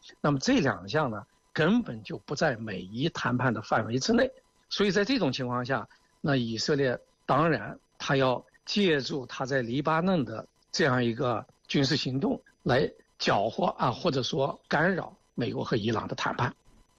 那么这两项呢，根本就不在美伊谈判的范围之内。所以在这种情况下，那以色列当然他要借助他在黎巴嫩的这样一个军事行动来搅和或者说干扰美国和伊朗的谈判。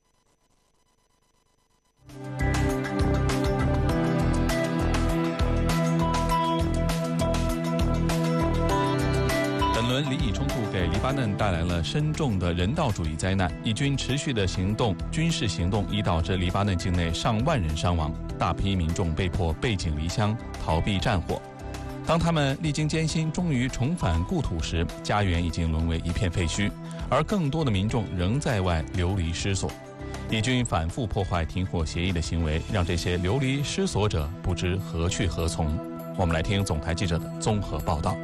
本轮黎以冲突给黎巴嫩带来了深重的人道主义灾难，以军持续的军事行动已导致黎巴嫩境内上万人伤亡，大批民众被迫背井离乡，逃避战火。当他们历经艰辛终于重返故土时，家园已经沦为一片废墟，而更多的民众仍在外流离失所。以军反复破坏停火协议的行为，让这些流离失所者不知何去何从。我们来听总台记者的综合报道。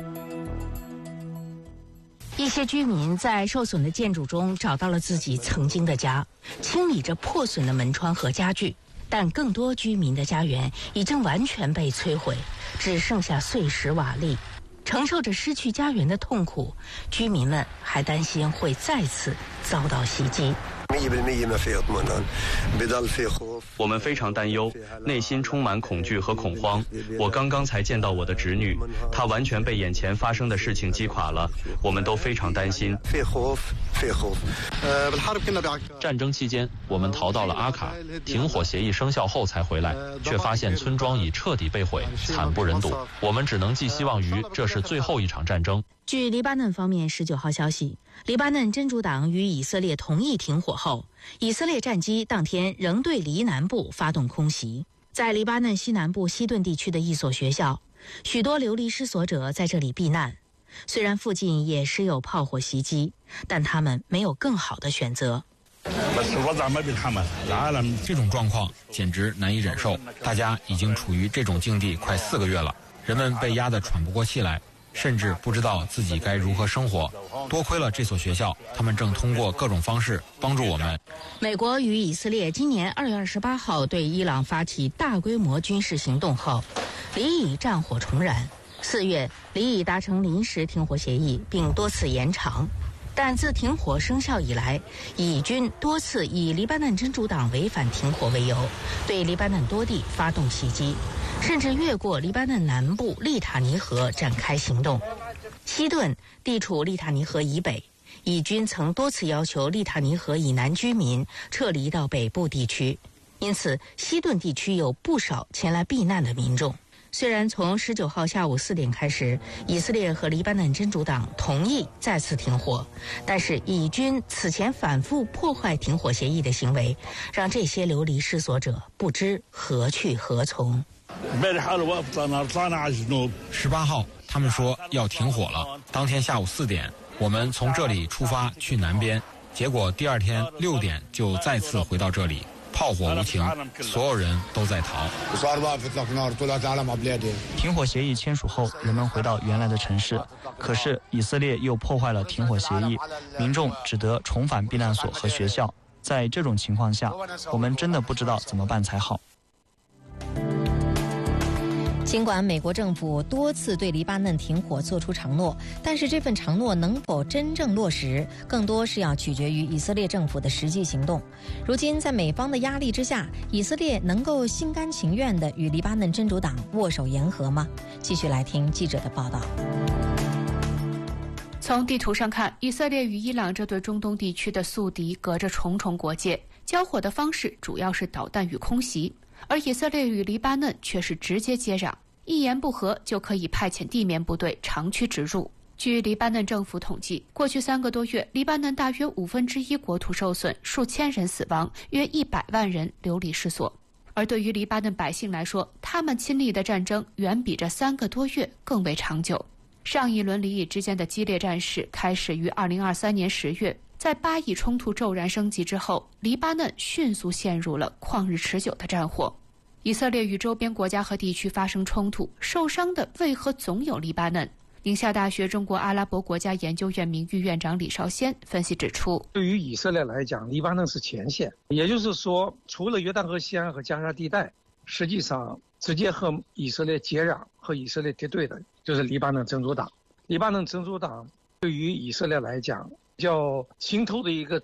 一些居民在受损的建筑中找到了自己曾经的家，清理着破损的门窗和家具，但更多居民的家园已经完全被摧毁，只剩下碎石瓦砾。承受着失去家园的痛苦，居民们还担心会再次遭到袭击。 我们非常担忧，内心充满恐惧和恐慌。我刚刚才见到我的侄女，她完全被眼前发生的事情击垮了，我们都非常担心。 战争期间，我们逃到了阿卡，停火协议生效后才回来，却发现村庄已彻底被毁，惨不忍睹。我们只能寄希望于这是最后一场战争。 据黎巴嫩方面19号消息，黎巴嫩真主党与以色列同意停火后，以色列战机当天仍对黎南部发动空袭。在黎巴嫩西南部西顿地区的一所学校，许多流离失所者在这里避难。虽然附近也时有炮火袭击，但他们没有更好的选择。 这种状况简直难以忍受，大家已经处于这种境地快4个月了，人们被压得喘不过气来，甚至不知道自己该如何生活。多亏了这所学校，他们正通过各种方式帮助我们。 美国与以色列今年2月28号对伊朗发起大规模军事行动后，黎以战火重燃。4月，黎以达成临时停火协议，并多次延长。但自停火生效以来，以军多次以黎巴嫩真主党违反停火为由，对黎巴嫩多地发动袭击，甚至越过黎巴嫩南部利塔尼河展开行动。西顿地处利塔尼河以北，以军曾多次要求利塔尼河以南居民撤离到北部地区，因此西顿地区有不少前来避难的民众。虽然从19号下午4点开始，以色列和黎巴嫩真主党同意再次停火，但是以军此前反复破坏停火协议的行为，让这些流离失所者不知何去何从。 18号，他们说要停火了。当天下午4点，我们从这里出发去南边，结果第二天6点就再次回到这里。炮火无情，所有人都在逃。 停火协议签署后，人们回到原来的城市，可是以色列又破坏了停火协议，民众只得重返避难所和学校。在这种情况下，我们真的不知道怎么办才好。 尽管美国政府多次对黎巴嫩停火作出承诺，但是这份承诺能否真正落实，更多是要取决于以色列政府的实际行动。如今在美方的压力之下，以色列能够心甘情愿地与黎巴嫩真主党握手言和吗？继续来听记者的报道。 从地图上看，以色列与伊朗这对中东地区的宿敌隔着重重国界，交火的方式主要是导弹与空袭，而以色列与黎巴嫩却是直接接壤，一言不合就可以派遣地面部队长驱直入。据黎巴嫩政府统计，过去3个多月，黎巴嫩大约1/5国土受损，数千人死亡，约100万人流离失所。而对于黎巴嫩百姓来说，他们亲历的战争远比这3个多月更为长久。上一轮黎以之间的激烈战事开始于2023年10月，在巴以冲突骤然升级之后，黎巴嫩迅速陷入了旷日持久的战火。以色列与周边国家和地区发生冲突，受伤的为何总有黎巴嫩？宁夏大学中国阿拉伯国家研究院名誉院长李绍先分析指出， 对于以色列来讲，黎巴嫩是前线，也就是说，除了约旦河西岸和加沙地带，实际上直接和以色列接壤和以色列敌对的就是黎巴嫩真主党。黎巴嫩真主党对于以色列来讲，较心头的一个